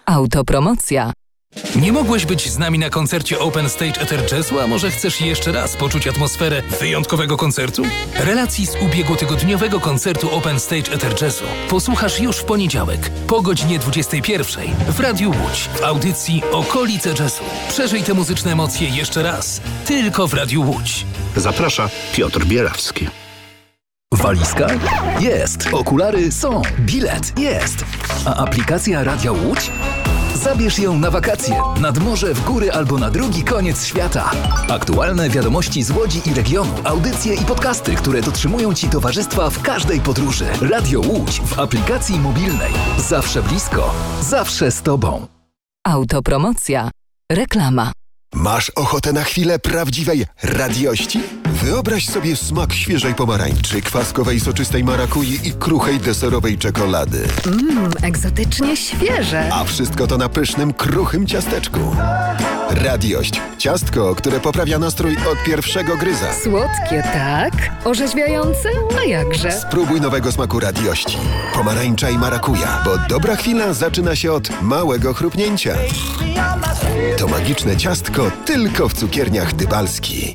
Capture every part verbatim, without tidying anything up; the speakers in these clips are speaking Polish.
Autopromocja. Nie mogłeś być z nami na koncercie Open Stage Ether Jazzu, a może chcesz jeszcze raz poczuć atmosferę wyjątkowego koncertu? Relacji z ubiegłotygodniowego koncertu Open Stage Ether Jazzu posłuchasz już w poniedziałek po godzinie dwudziestej pierwszej w Radiu Łódź w audycji Okolice Jazzu. Przeżyj te muzyczne emocje jeszcze raz, tylko w Radiu Łódź. Zaprasza Piotr Bierawski. Walizka? Jest. Okulary są. Bilet? Jest. A aplikacja Radia Łódź? Zabierz ją na wakacje, nad morze, w góry albo na drugi koniec świata. Aktualne wiadomości z Łodzi i regionu, audycje i podcasty, które dotrzymują Ci towarzystwa w każdej podróży. Radio Łódź w aplikacji mobilnej. Zawsze blisko, zawsze z Tobą. Autopromocja. Reklama. Masz ochotę na chwilę prawdziwej radiości? Wyobraź sobie smak świeżej pomarańczy, kwaskowej soczystej marakui i kruchej deserowej czekolady. Mmm, egzotycznie świeże. A wszystko to na pysznym, kruchym ciasteczku. Radiość. Ciastko, które poprawia nastrój od pierwszego gryza. Słodkie, tak? Orzeźwiające? A jakże? Spróbuj nowego smaku radiości. Pomarańcza i marakuja, bo dobra chwila zaczyna się od małego chrupnięcia. To magiczne ciastko tylko w cukierniach Dybalski.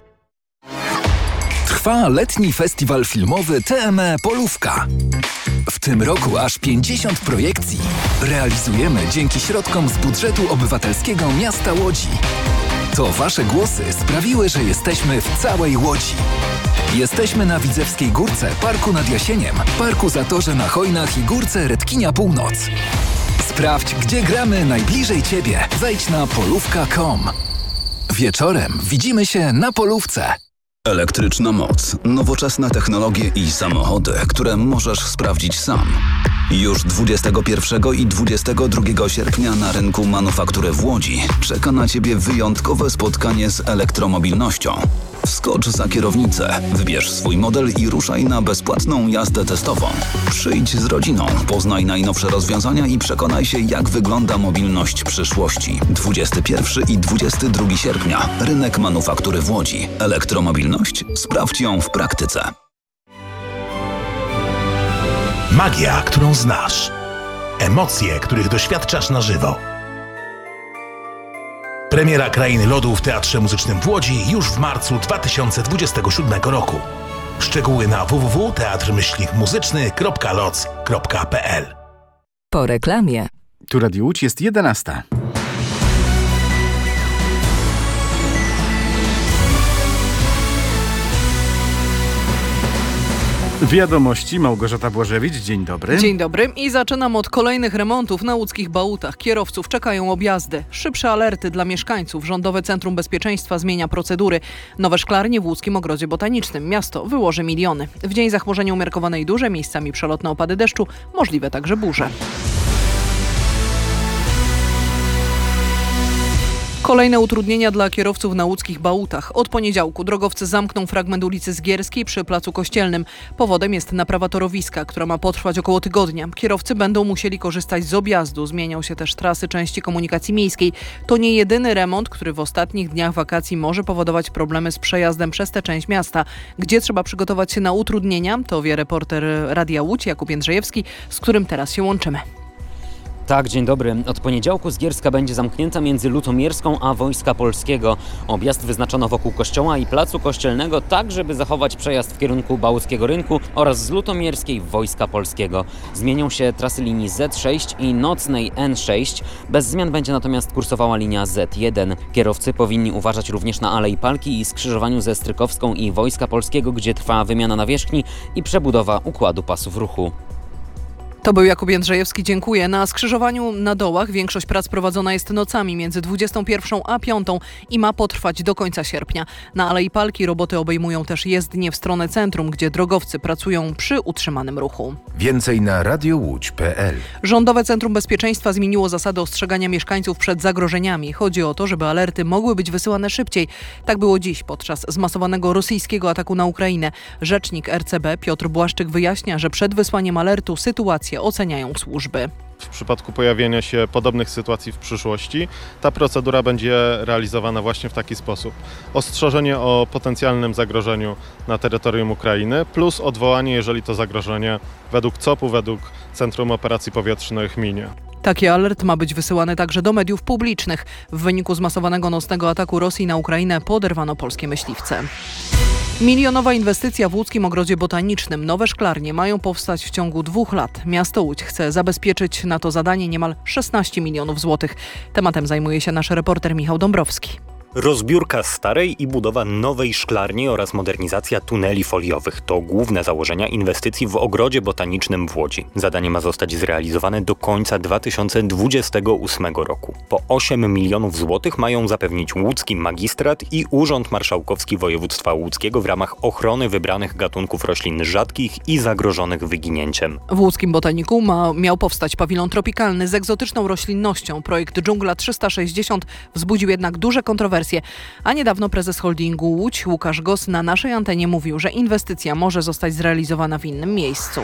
Trwa letni festiwal filmowy T M E Polówka. W tym roku aż pięćdziesiąt projekcji realizujemy dzięki środkom z budżetu obywatelskiego miasta Łodzi. To Wasze głosy sprawiły, że jesteśmy w całej Łodzi. Jesteśmy na Widzewskiej Górce, Parku nad Jasieniem, Parku Zatorze na Chojnach i Górce Redkinia Północ. Sprawdź, gdzie gramy najbliżej Ciebie. Wejdź na polówka kropka com. Wieczorem widzimy się na Polówce. Elektryczna moc, nowoczesne technologie i samochody, które możesz sprawdzić sam. Już dwudziestego pierwszego i dwudziestego drugiego sierpnia na rynku manufaktury w Łodzi czeka na Ciebie wyjątkowe spotkanie z elektromobilnością. Wskocz za kierownicę, wybierz swój model i ruszaj na bezpłatną jazdę testową. Przyjdź z rodziną, poznaj najnowsze rozwiązania i przekonaj się, jak wygląda mobilność przyszłości. dwudziestego pierwszego i dwudziestego drugiego sierpnia. Rynek manufaktury w Łodzi. Elektromobilność? Sprawdź ją w praktyce. Magia, którą znasz. Emocje, których doświadczasz na żywo. Premiera Krainy Lodu w Teatrze Muzycznym w Łodzi już w marcu dwa tysiące dwudziestego siódmego roku. Szczegóły na w w w kropka teatr muzyczny kropka loc kropka p l. Po reklamie. Tu Radio Łódź, jest jedenasta. Wiadomości, Małgorzata Błażewicz, dzień dobry. Dzień dobry i zaczynam od kolejnych remontów na łódzkich Bałutach. Kierowców czekają objazdy. Szybsze alerty dla mieszkańców. Rządowe Centrum Bezpieczeństwa zmienia procedury. Nowe szklarnie w łódzkim Ogrodzie Botanicznym. Miasto wyłoży miliony. W dzień zachmurzenia umiarkowanej duże, miejscami przelotne opady deszczu, możliwe także burze. Kolejne utrudnienia dla kierowców na łódzkich Bałutach. Od poniedziałku drogowcy zamkną fragment ulicy Zgierskiej przy Placu Kościelnym. Powodem jest naprawa torowiska, która ma potrwać około tygodnia. Kierowcy będą musieli korzystać z objazdu. Zmienią się też trasy części komunikacji miejskiej. To nie jedyny remont, który w ostatnich dniach wakacji może powodować problemy z przejazdem przez tę część miasta. Gdzie trzeba przygotować się na utrudnienia, to wie reporter Radia Łódź Jakub Jędrzejewski, z którym teraz się łączymy. Tak, dzień dobry. Od poniedziałku Zgierska będzie zamknięta między Lutomierską a Wojska Polskiego. Objazd wyznaczono wokół kościoła i Placu Kościelnego, tak żeby zachować przejazd w kierunku Bałuckiego Rynku oraz z Lutomierskiej w Wojska Polskiego. Zmienią się trasy linii Z sześć i nocnej N sześć. Bez zmian będzie natomiast kursowała linia Z jeden. Kierowcy powinni uważać również na Alei Palki i skrzyżowaniu ze Strykowską i Wojska Polskiego, gdzie trwa wymiana nawierzchni i przebudowa układu pasów ruchu. To był Jakub Jędrzejewski, dziękuję. Na skrzyżowaniu na Dołach większość prac prowadzona jest nocami między dwudziestą pierwszą a piątą i ma potrwać do końca sierpnia. Na Alei Palki roboty obejmują też jezdnie w stronę centrum, gdzie drogowcy pracują przy utrzymanym ruchu. Więcej na radiowódź kropka p l. Rządowe Centrum Bezpieczeństwa zmieniło zasady ostrzegania mieszkańców przed zagrożeniami. Chodzi o to, żeby alerty mogły być wysyłane szybciej. Tak było dziś podczas zmasowanego rosyjskiego ataku na Ukrainę. Rzecznik R C B Piotr Błaszczyk wyjaśnia, że przed wysłaniem alertu sytuację oceniają służby. W przypadku pojawienia się podobnych sytuacji w przyszłości, ta procedura będzie realizowana właśnie w taki sposób. Ostrzeżenie o potencjalnym zagrożeniu na terytorium Ukrainy plus odwołanie, jeżeli to zagrożenie według C O P u, według Centrum Operacji Powietrznych minie. Taki alert ma być wysyłany także do mediów publicznych. W wyniku zmasowanego nocnego ataku Rosji na Ukrainę poderwano polskie myśliwce. Milionowa inwestycja w łódzkim ogrodzie botanicznym. Nowe szklarnie mają powstać w ciągu dwóch lat. Miasto Łódź chce zabezpieczyć na to zadanie niemal szesnaście milionów złotych. Tematem zajmuje się nasz reporter Michał Dąbrowski. Rozbiórka starej i budowa nowej szklarni oraz modernizacja tuneli foliowych to główne założenia inwestycji w ogrodzie botanicznym w Łodzi. Zadanie ma zostać zrealizowane do końca dwa tysiące dwudziestego ósmego roku. Po osiem milionów złotych mają zapewnić łódzki magistrat i Urząd Marszałkowski Województwa Łódzkiego w ramach ochrony wybranych gatunków roślin rzadkich i zagrożonych wyginięciem. W łódzkim botaniku ma, miał powstać pawilon tropikalny z egzotyczną roślinnością. Projekt Dżungla trzysta sześćdziesiąt wzbudził jednak duże kontrowersje. A niedawno prezes holdingu Łódź Łukasz Goss na naszej antenie mówił, że inwestycja może zostać zrealizowana w innym miejscu.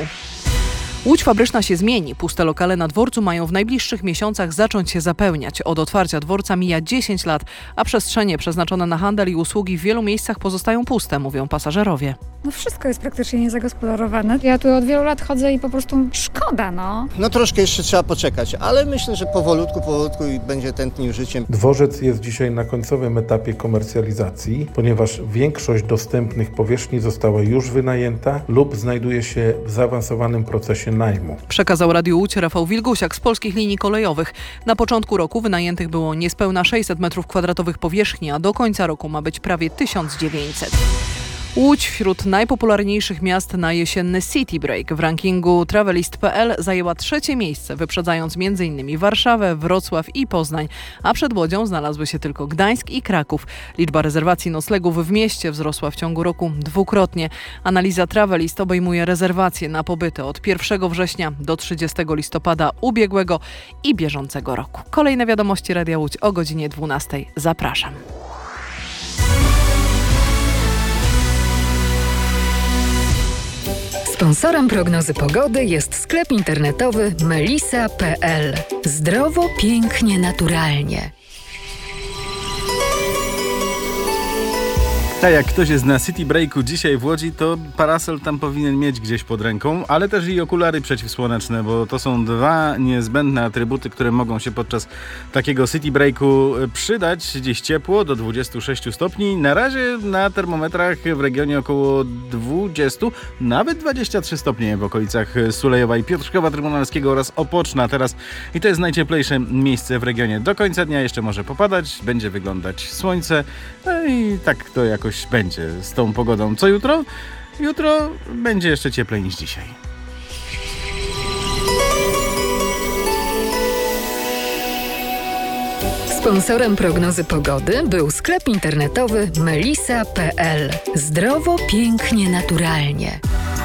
Łódź fabryczna się zmieni. Puste lokale na dworcu mają w najbliższych miesiącach zacząć się zapełniać. Od otwarcia dworca mija dziesięć lat, a przestrzenie przeznaczone na handel i usługi w wielu miejscach pozostają puste, mówią pasażerowie. No wszystko jest praktycznie niezagospodarowane. Ja tu od wielu lat chodzę i po prostu szkoda, no. No troszkę jeszcze trzeba poczekać, ale myślę, że powolutku, powolutku i będzie tętnił życiem. Dworzec jest dzisiaj na końcowym etapie komercjalizacji, ponieważ większość dostępnych powierzchni została już wynajęta lub znajduje się w zaawansowanym procesie najmu. Przekazał Radiu Łódź Rafał Wilgusiak z Polskich Linii Kolejowych. Na początku roku wynajętych było niespełna sześćset metrów kwadratowych powierzchni, a do końca roku ma być prawie tysiąc dziewięćset. Łódź wśród najpopularniejszych miast na jesienny City Break w rankingu Travelist kropka p l zajęła trzecie miejsce, wyprzedzając między innymi Warszawę, Wrocław i Poznań, a przed Łodzią znalazły się tylko Gdańsk i Kraków. Liczba rezerwacji noclegów w mieście wzrosła w ciągu roku dwukrotnie. Analiza Travelist obejmuje rezerwacje na pobyty od pierwszego września do trzydziestego listopada ubiegłego i bieżącego roku. Kolejne wiadomości Radia Łódź o godzinie dwunastej. Zapraszam. Sponsorem prognozy pogody jest sklep internetowy melisa kropka p l. Zdrowo, pięknie, naturalnie. Tak, jak ktoś jest na City Breaku dzisiaj w Łodzi, to parasol tam powinien mieć gdzieś pod ręką, ale też i okulary przeciwsłoneczne, bo to są dwa niezbędne atrybuty, które mogą się podczas takiego City Breaku przydać. Dziś ciepło, do dwudziestu sześciu stopni. Na razie na termometrach w regionie około dwudziestu, nawet dwadzieścia trzy stopnie w okolicach Sulejowa i Piotrkowa Trybunalskiego oraz Opoczna teraz. I to jest najcieplejsze miejsce w regionie. Do końca dnia jeszcze może popadać, będzie wyglądać słońce, no i tak to jakoś będzie z tą pogodą. Co jutro? Jutro będzie jeszcze cieplej niż dzisiaj. Sponsorem prognozy pogody był sklep internetowy melisa kropka p l. Zdrowo, pięknie, naturalnie.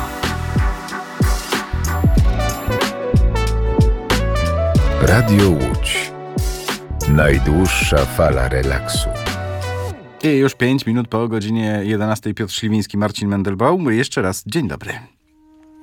Radio Łódź. Najdłuższa fala relaksu. I już pięć minut po godzinie jedenastej Piotr Śliwiński, Marcin Mendelbaum. Jeszcze raz dzień dobry.